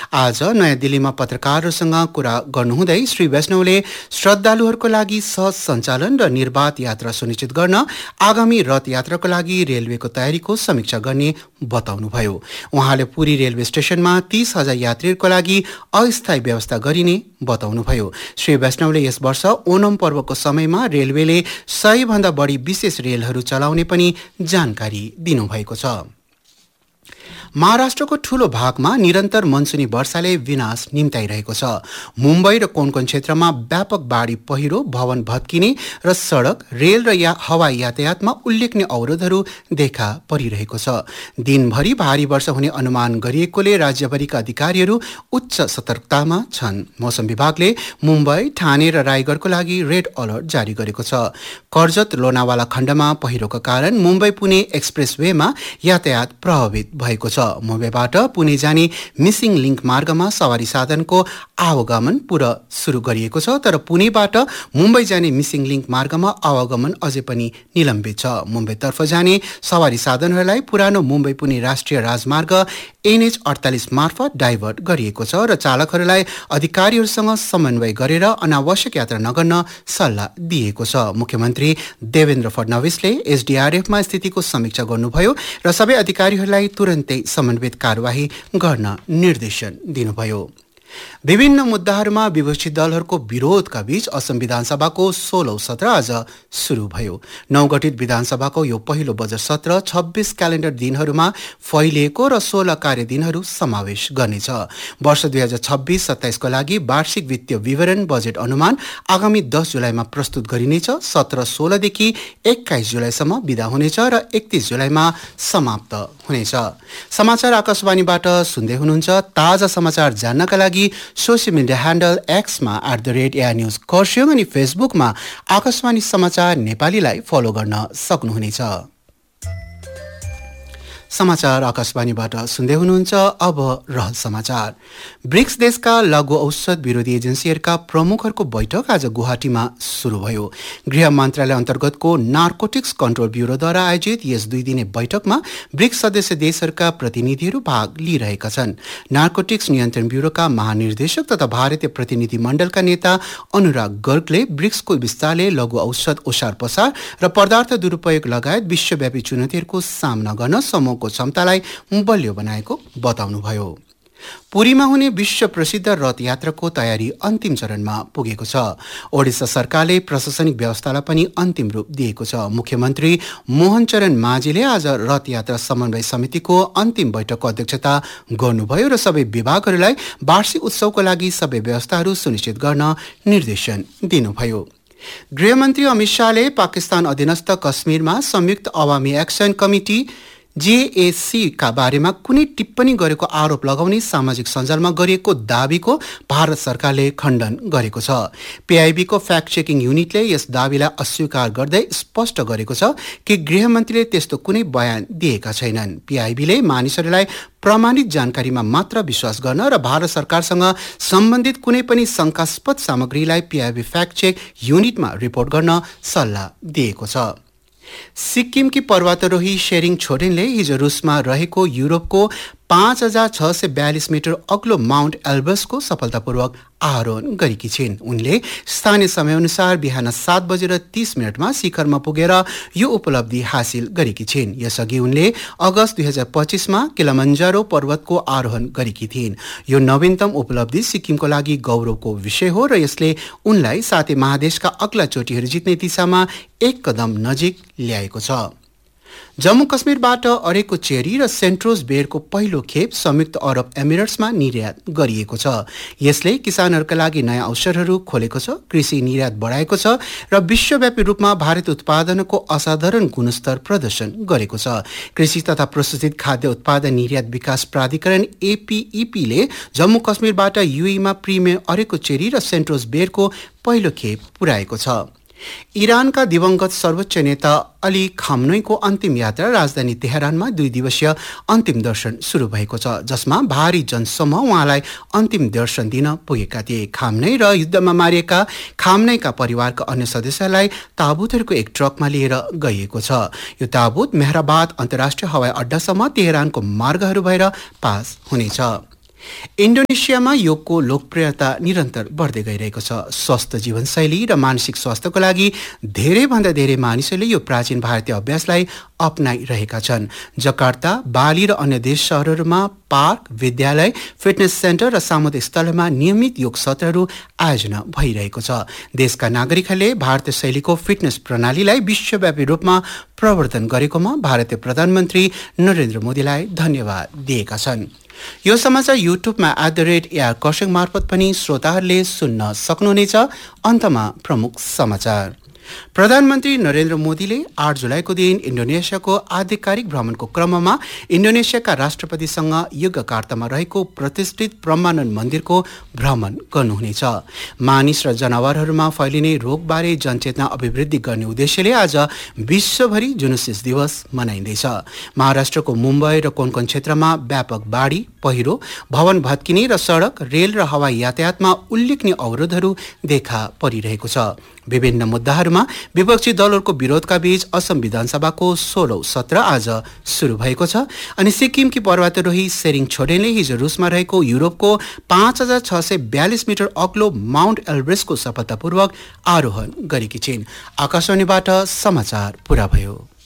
आज नयाँ दिल्लीमा पत्रकारहरूसँग कुरा गर्नुहुँदै श्री वैष्णवले श्रद्धालुहरूको लागि सहज सञ्चालन र निर्बाध यात्रा सुनिश्चित गर्न आगामी रथ यात्राको लागि रेलवेको तयारीको समीक्षा गर्ने बताउनुभयो। उहाँले पुरी रेलवे स्टेशनमा 30,000 यात्रीहरूको लागि अस्थायी व्यवस्था गरिने बताउनुभयो। श्री वैष्णवले यस वर्ष ओणम पर्वको समयमा रेलवेले 100 भन्दा बढी विशेष रेलहरू चलाउने पनि जानकारी दिनुभएको छ। महाराष्ट्रको ठूलो भागमा निरन्तर मनसुनी वर्षाले विनाश निम्ताइरहेको छ। मुम्बई र कोंकण क्षेत्रमा व्यापक बाढी पहिरो, भवन भत्किने र सडक, रेल र हवाई यातायातमा उल्लेखनीय अवरोधहरू देखा परिरहेको छ। दिनभरि भारी वर्षा हुने अनुमान गरिएकोले राज्यभरिका अधिकारीहरू उच्च सतर्कतामा छन्। मौसम विभागले मुम्बई, ठाणे र रायगढको लागि रेड अलर्ट जारी गरेको छ। कर्जत लोनावाला खण्डमा पहिरोका कारण मुम्बई पुणे एक्सप्रेसवेमा यातायात प्रभावित भएको छ। मुम्बईबाट पुणे जाने मिसिङ लिङ्क मार्गमा सवारी साधनको आवागमन पुनः सुरु गरिएको छ, तर पुणेबाट मुम्बई जाने मिसिङ लिङ्क मार्गमा आवागमन अझै पनि निलम्बित छ। मुम्बईतर्फ जाने सवारी साधनहरूलाई पुरानो मुम्बई पुणे राष्ट्रिय राजमार्ग NH48 मार्फत डाइभर्ट गरिएको छ र चालकहरूलाई अधिकारीहरूसँग समन्वय गरेर अनावश्यक यात्रा नगर्न सल्लाह दिएको छ। मुख्यमन्त्री देवेन्द्र फडणवीसले SDRFमा स्थितिको समीक्षा गर्नुभयो र सबै अधिकारीहरूलाई तुरन्तै समन्वित कार्यवाही गर्न निर्देशन दिनुभयो। विभिन्न मुद्दाहरूमा विपक्षी दलहरूको विरोधका बीच असम विधानसभाको 16औं सत्र आज सुरु भयो। नवगठित विधानसभाको यो पहिलो बजेट सत्र 26 क्यालेन्डर दिनहरूमा फैलिएको र 16 कार्य दिनहरू समावेश गर्नेछ। वर्ष 2026-27 को लागि वार्षिक वित्तीय विवरण बजेट अनुमान आगामी 10 जुलाईमा प्रस्तुत गरिनेछ। सत्र 16 देखि 21 जुलाईसम्म बिदा हुनेछ र 31 जुलाईमा समाप्त हुनेछ। समाचार आकाशवाणीबाट सुन्दै हुनुहुन्छ। ताजा समाचार जान्नका लागि social media handle एक्समा @AirNews Kurseong अनि फेसबुकमा आकाशवाणी समाचार नेपालीलाई फलो गर्न सक्नुहुनेछ। समाचार आकाशवाणीबाट सुन्दै हुनुहुन्छ। अब रहल समाचार। ब्रिक्स देशका लघु औषध विरोधी एजेन्सीहरूका प्रमुखहरूको बैठक आज गुवाहाटीमा सुरु भयो। गृह मन्त्रालय अन्तर्गतको नार्कोटिक्स कन्ट्रोल ब्युरोद्वारा आयोजित यस 2 दिने बैठकमा ब्रिक्स सदस्य देशहरूका प्रतिनिधिहरू भाग लिइरहेका छन्। नार्कोटिक्स नियन्त्रण ब्युरोका महानिर्देशक तथा भारतीय प्रतिनिधि मण्डलका नेता अनुराग गर्गले ब्रिक्सको विस्तारले लघु औषध ओसार पसार र पदार्थ दुरुपयोग लगायत विश्वव्यापी चुनौतीहरूको सामना गर्न समूहको क्षमतालाई बलियो बनाएको बताउनुभयो। पुरीमा हुने विश्व प्रसिद्ध रथ यात्राको तयारी अन्तिम चरणमा पुगेको छ। ओडिसा सरकारले प्रशासनिक व्यवस्थालाई पनि अन्तिम रूप दिएको छ। मुख्यमन्त्री मोहन चरण माझीले आज रथ यात्रा समन्वय समितिको अन्तिम बैठकको अध्यक्षता गर्नुभयो र सबै विभागहरूलाई वार्षिक उत्सवको लागि सबै व्यवस्थाहरू सुनिश्चित गर्न निर्देशन दिनुभयो। गृहमन्त्री अमित शाहले पाकिस्तान अधीनस्थ कश्मीरमा संयुक्त अवामी एक्सन कमिटी JAC का बारेमा कुनै टिप्पणी गरेको आरोप लगाउने सामाजिक सञ्जालमा गरिएको दाबीको भारत सरकारले खण्डन गरेको छ। PIB को फ्याक्ट चेकिङ युनिटले यस दाबीलाई अस्वीकार गर्दै स्पष्ट गरेको छ कि गृहमन्त्रीले त्यस्तो कुनै बयान दिएका छैनन्। PIBले मानिसहरूलाई प्रमाणित जानकारीमा मात्र विश्वास गर्न र भारत सरकारसँग सम्बन्धित कुनै पनि शंकास्पद सामग्रीलाई PIB फ्याक्ट चेक युनिटमा रिपोर्ट गर्न सल्लाह दिएको छ। सिक्किमकी पर्वतारोही शेरिङ छोडेनले हिजो रुसमा रहेको युरोपको 5,642 मिटर अग्लो माउन्ट एल्ब्रसको सफलतापूर्वक आरोहण गरेकी छिन्। उनले स्थानीय समयअनुसार बिहान 7:30 शिखरमा पुगेर यो उपलब्धि हासिल गरेकी छिन्। यसअघि उनले अगस्त 2025 मा किलिमन्जारो पर्वतको आरोहण गरेकी थिइन्। यो नवीनतम उपलब्धि सिक्किमको लागि गौरवको विषय हो र यसले उनलाई साथै महादेशका अग्ला चोटीहरू जित्ने दिशामा एक कदम नजिक ल्याएको छ। जम्मू कश्मीरबाट अरेको चेरी र सेन्ट्रोज बेयरको पहिलो खेप संयुक्त अरब एमिरेट्समा निर्यात गरिएको छ। यसले किसानहरूका लागि नयाँ अवसरहरू खोलेको छ, कृषि निर्यात बढाएको छ र विश्वव्यापी रूपमा भारतीय उत्पादनको असाधारण गुणस्तर प्रदर्शन गरेको छ। कृषि तथा प्रसंस्कृत खाद्य उत्पादन निर्यात विकास प्राधिकरण APEPले जम्मू कश्मीरबाट UAEमा प्रिमियर अरेको चेरी र सेन्ट्रोज बेयरको पहिलो खेप पुर्याएको छ। इरानका दिवंगत सर्वोच्च नेता अली खामनईको अन्तिम यात्रा राजधानी तेहरानमा 2 दिवसीय अन्तिम दर्शन सुरु भएको छ, जसमा भारी जनसमूह उहाँलाई अन्तिम दर्शन दिन पुगेका थिए। खामनई र युद्धमा मारिएका खामनईका परिवारका अन्य सदस्यलाई ताबुतहरूको एक ट्रकमा लिएर गइएको छ। यो ताबुत मेहराबाद अन्तर्राष्ट्रिय हवाई अड्डासम्म तेहरानको मार्गहरू भएर पास हुनेछ। इन्डोनेसियामा योगको लोकप्रियता निरन्तर बढ्दै गइरहेको छ। स्वस्थ जीवनशैली र मानसिक स्वास्थ्यको लागि धेरैभन्दा धेरै मानिसहरूले यो प्राचीन भारतीय अभ्यासलाई अपनाइरहेका छन्। जकार्ता, बाली र अन्य देश सहरहरूमा पार्क, विद्यालय, फिटनेस सेन्टर र सामुदायिक स्थलहरूमा नियमित योग सत्रहरू आयोजना भइरहेको छ। देशका नागरिकहरूले भारतीय शैलीको फिटनेस प्रणालीलाई विश्वव्यापी रूपमा प्रवर्धन गरेकोमा भारतीय प्रधानमन्त्री नरेन्द्र मोदीलाई धन्यवाद दिएका छन्। यो समाचार युट्युबमा @AR मार्फत पनि श्रोताहरूले सुन्न सक्नुहुनेछ। अन्तमा प्रमुख समाचार। प्रधानमन्त्री नरेन्द्र मोदीले 8 जुलाईको दिन इन्डोनेसियाको आधिकारिक भ्रमणको क्रममा इन्डोनेसियाका राष्ट्रपतिसँग यज्ञकार्तामा रहेको प्रतिष्ठित ब्रह्मानन्द मन्दिरको भ्रमण गर्नुहुनेछ। मानिस र जनावरहरूमा फैलिने रोगबारे जनचेतना अभिवृद्धि गर्ने उद्देश्यले आज विश्वभरि जुनुसिस दिवस मनाइँदैछ। महाराष्ट्रको मुम्बई र कोंकण क्षेत्रमा व्यापक बाढी, पहिरो, भवन भत्किने र सडक, रेल र हवाई यातायातमा उल्लेखनीय अवरोधहरू देखा परिरहेको छ। विभिन्न मुद्दाहरूमा विपक्षी दलहरूको विरोधका बीच असम विधानसभाको 16औं सत्र आज सुरु भएको छ। अनि सिक्किमकी पर्वतारोही सेरिङ छोडेनले हिजो रुसमा रहेको युरोपको 5642 मिटर अग्लो माउन्ट एल्ब्रेसको सफलतापूर्वक आरोहण गरेकी छिन्। आकाशवाणीबाट समाचार पूरा भयो।